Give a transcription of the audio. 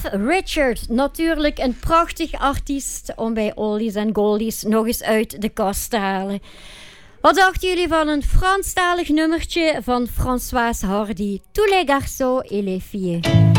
Cliff Richard, natuurlijk een prachtig artiest om bij Oldies en Goldies nog eens uit de kast te halen. Wat dachten jullie van een Franstalig nummertje van Françoise Hardy? Tous les garçons et les filles.